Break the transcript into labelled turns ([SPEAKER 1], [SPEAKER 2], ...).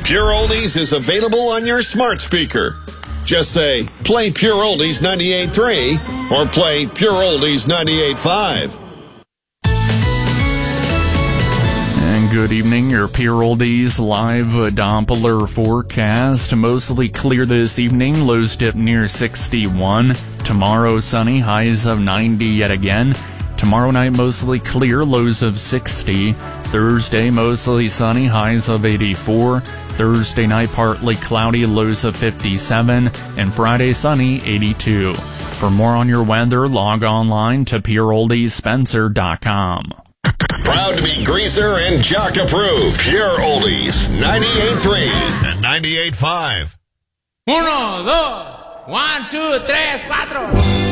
[SPEAKER 1] Pure Oldies is available on your smart speaker. Just say, play Pure Oldies 98.3 or play Pure Oldies 98.5.
[SPEAKER 2] And good evening, your Pure Oldies live Doppler forecast. Mostly clear this evening, lows dip near 61. Tomorrow sunny, highs of 90 yet again. Tomorrow night mostly clear, lows of 60. Thursday mostly sunny, highs of 84. Thursday night partly cloudy, lows of 57. And Friday sunny, 82. For more on your weather, log online to pureoldiesspencer.com.
[SPEAKER 1] Proud to be Greaser and Jock approved. Pure Oldies 98.3 and 98.5.
[SPEAKER 3] 1, 2, 1, 2, 3, 4.